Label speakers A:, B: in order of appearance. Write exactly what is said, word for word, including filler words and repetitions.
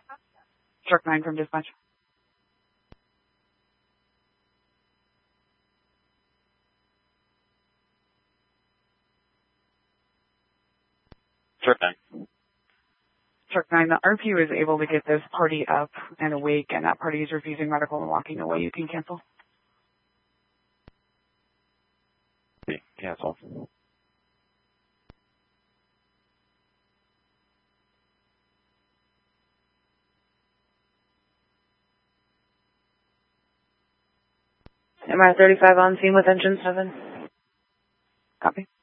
A: Shark nine from dispatch.
B: Shark nine.
A: Shark nine, the R P U is able to get this party up and awake, and that party is refusing medical and walking away. You can cancel.
B: Cancel.
C: M R thirty-five on scene with engine seven.
A: Copy.